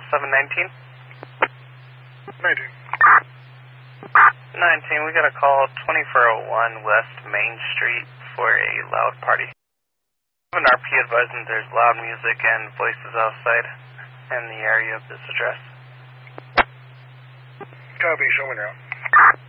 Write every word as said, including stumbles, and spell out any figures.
seven nineteen? nineteen. nineteen, we got a call twenty-four oh one West Main Street for a loud party. I have an R P advising there's loud music and voices outside in the area of this address. Copy, show me now.